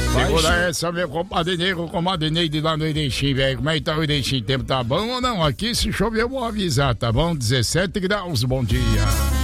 Segura essa, meu compadre Negro, comadre Neide lá no Erechim, velho. Como é que tá o Erechim? O tempo tá bom ou não? Aqui se chover eu vou avisar, tá bom? 17 graus, bom dia.